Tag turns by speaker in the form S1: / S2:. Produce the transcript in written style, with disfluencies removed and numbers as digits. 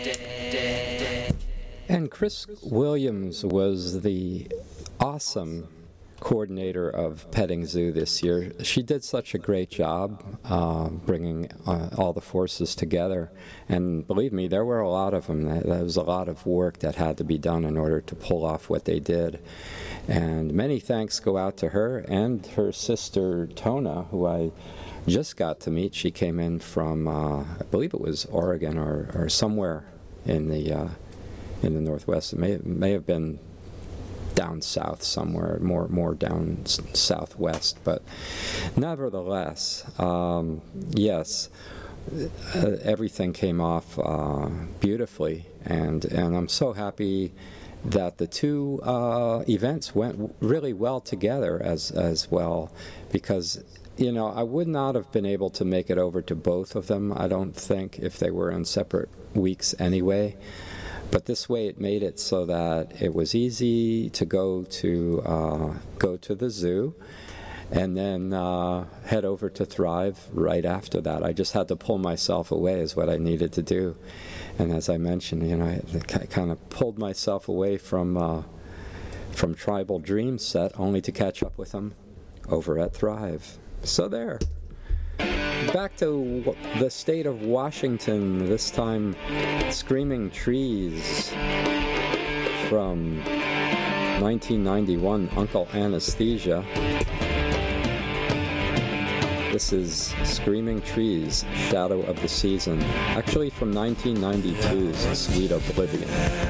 S1: And Chris Williams was the awesome coordinator of Petting Zoo this year. She did such a great job bringing all the forces together. And believe me, there were a lot of them. There was a lot of work that had to be done in order to pull off what they did. And many thanks go out to her and her sister Tona, who I just got to meet. She came in from, I believe it was Oregon or somewhere in the Northwest. It may have been down south somewhere, more down southwest, but nevertheless, yes, everything came off beautifully, and I'm so happy that the two events went really well together as well, because I would not have been able to make it over to both of them, I don't think, if they were on separate weeks anyway. But this way it made it so that it was easy to go to the zoo and then head over to Thrive right after that. I just had to pull myself away is what I needed to do. And as I mentioned, I kind of pulled myself away from Tribal Dreams set only to catch up with them over at Thrive. So there. Back to the state of Washington, this time Screaming Trees from 1991, Uncle Anesthesia. This is Screaming Trees, Shadow of the Season, actually from 1992's Sweet Oblivion.